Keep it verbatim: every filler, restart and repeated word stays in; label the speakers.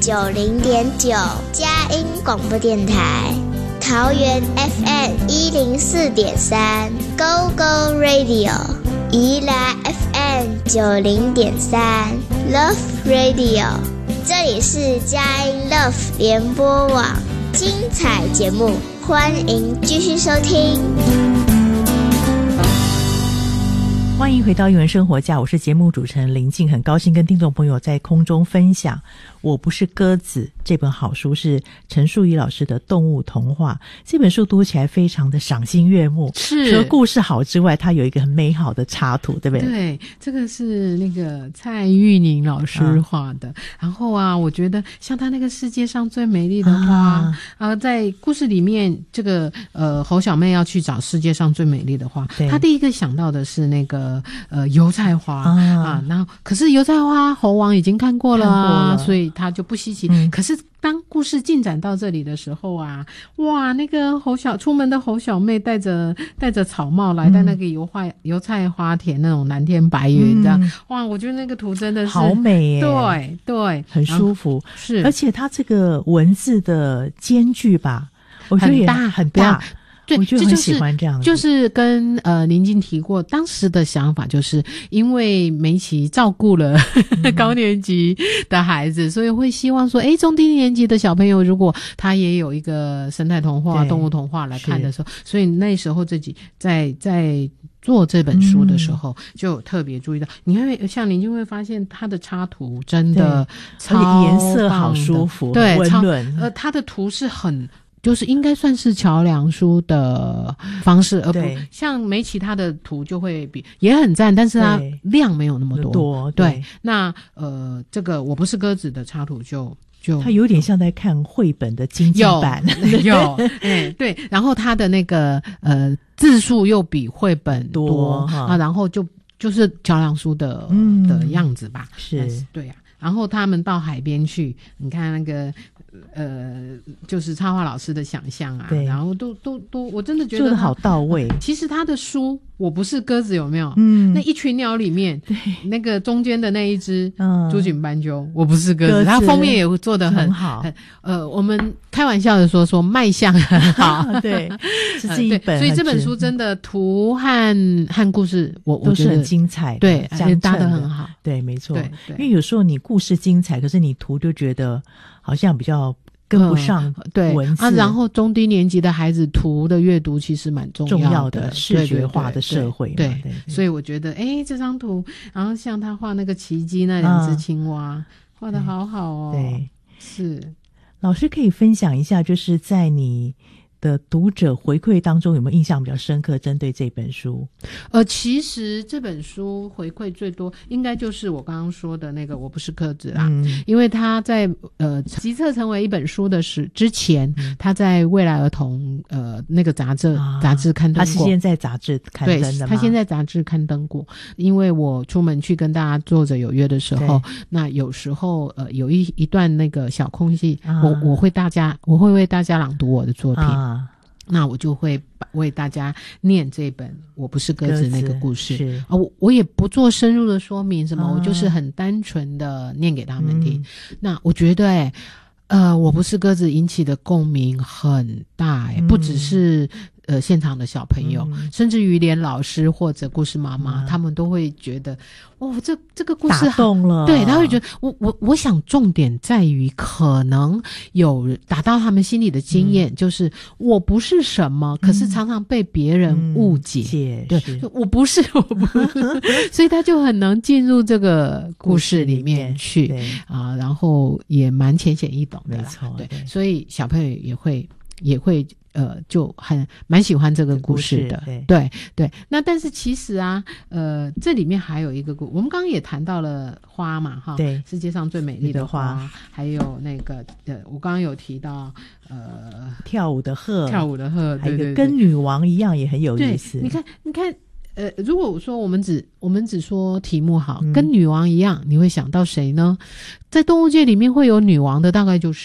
Speaker 1: 九零点九，佳音广播电台。桃园 F M 一零四点三 ，Go Go Radio。宜兰 F M 九零点三 ，Love Radio。这里是佳音 Love 联播网，精彩节目，欢迎继续收听。
Speaker 2: 欢迎回到英文生活家，我是节目主持人林静，很高兴跟听众朋友在空中分享我不是鸽子这本好书，是陈树仪老师的动物童话。这本书读起来非常的赏心悦目，
Speaker 3: 是
Speaker 2: 除了故事好之外，它有一个很美好的插图，对不对？
Speaker 3: 对，这个是那个蔡玉宁老师画的、嗯、然后啊我觉得像他那个世界上最美丽的花啊、呃，在故事里面这个呃侯小妹要去找世界上最美丽的花，他第一个想到的是那个呃油菜花 啊, 啊，然后可是油菜花猴王已经看过了啊，了所以他就不稀奇、嗯、可是当故事进展到这里的时候啊，哇，那个侯小出门的侯小妹带着带着草帽来到那个油花、嗯、油菜花田那种蓝天白云这样、嗯、哇，我觉得那个图真的是
Speaker 2: 好美耶，
Speaker 3: 对对，
Speaker 2: 很舒服，
Speaker 3: 是，
Speaker 2: 而且它这个文字的间距吧，我觉得也
Speaker 3: 很大
Speaker 2: 很大。
Speaker 3: 对，
Speaker 2: 我就很喜欢这样子，
Speaker 3: 就是跟呃林静提过，当时的想法就是因为梅琪照顾了高年级的孩子、嗯、所以会希望说诶中低年级的小朋友如果他也有一个生态童话动物童话来看的时候，所以那时候自己在在做这本书的时候、嗯、就有特别注意到，你会像林静会发现它的插图真的超棒的，
Speaker 2: 颜色好舒服，
Speaker 3: 对，
Speaker 2: 温润，
Speaker 3: 呃它的图是很就是应该算是桥梁书的方式，而不像梅琪他的图就会比也很赞，但是它量没有那么多。多对, 对，那呃，这个我不是鸽子的插图就就
Speaker 2: 它有点像在看绘本的精进版，
Speaker 3: 有有哎对，然后它的那个呃字数又比绘本多, 多啊，然后就就是桥梁书的、嗯、的样子吧，
Speaker 2: 是
Speaker 3: 对啊。然后他们到海边去，你看那个呃，就是插画老师的想象啊，然后都都都，我真的觉得
Speaker 2: 做得好到位。
Speaker 3: 其实他的书《我不是鸽子》有没有？嗯，那一群鸟里面，对，那个中间的那一只朱颈斑鸠，我不是鸽子，它封面也做得很
Speaker 2: 好。
Speaker 3: 很呃，我们开玩笑的说说卖相很好，
Speaker 2: 对，这是一本、
Speaker 3: 呃，所以这本书真的图和和故事，我我觉得
Speaker 2: 都是很精彩的，
Speaker 3: 对，搭得很好，
Speaker 2: 对，没错，
Speaker 3: 对，
Speaker 2: 因为有时候你故事精彩，可是你图就觉得好像比较跟不上文字、
Speaker 3: 嗯、对啊，然后中低年级的孩子图的阅读其实蛮重要的，
Speaker 2: 重要的视觉化的社会嘛，
Speaker 3: 对， 对，
Speaker 2: 对， 对，
Speaker 3: 对，所以我觉得诶这张图，然后像他画那个奇迹那两只青蛙、嗯、画得好好哦，
Speaker 2: 对，
Speaker 3: 是。
Speaker 2: 老师可以分享一下，就是在你的读者回馈当中有没有印象比较深刻针对这本书？
Speaker 3: 呃，其实这本书回馈最多应该就是我刚刚说的那个我不是鸽子啦、嗯、因为他在呃集册成为一本书的时之前、嗯、他在未来儿童呃那个杂志、啊、杂志刊登过，
Speaker 2: 他是现在杂志刊登的吗？
Speaker 3: 对，他现在杂志刊登过，因为我出门去跟大家作者有约的时候，那有时候呃有一一段那个小空隙、啊、我我会大家我会为大家朗读我的作品、啊，那我就会为大家念这本《我不是鸽子》那个故事啊，我我也不做深入的说明什么、啊，我就是很单纯的念给他们听。嗯、那我觉得、欸，呃，我不是鸽子引起的共鸣很大、欸，嗯、不只是呃现场的小朋友、嗯，甚至于连老师或者故事妈妈、嗯，他们都会觉得，哦，这这个故事
Speaker 2: 打动了，
Speaker 3: 对，他会觉得，我我我想重点在于可能有达到他们心里的经验、嗯，就是我不是什么，可是常常被别人误解，
Speaker 2: 嗯、
Speaker 3: 对，我不是，我不是，所以他就很能进入这个故事里面去啊，然后也蛮浅显易懂的啦，
Speaker 2: 没错，
Speaker 3: 对，对，所以小朋友也会也会。呃，就很蛮喜欢这个故事的，
Speaker 2: 对
Speaker 3: 对, 对。那但是其实啊，呃，这里面还有一个故，我们刚刚也谈到了花嘛，哈，
Speaker 2: 对，
Speaker 3: 世界上最美丽的花，
Speaker 2: 花
Speaker 3: 还有那个呃，我刚刚有提到呃，
Speaker 2: 跳舞的鹤，
Speaker 3: 跳舞的鹤，
Speaker 2: 还有一个
Speaker 3: 对对对，
Speaker 2: 跟女王一样也很有意思。
Speaker 3: 你看，你看。呃，如果我说我们只我们只说题目好、嗯，跟女王一样，你会想到谁呢？在动物界里面会有女王的，大概就是。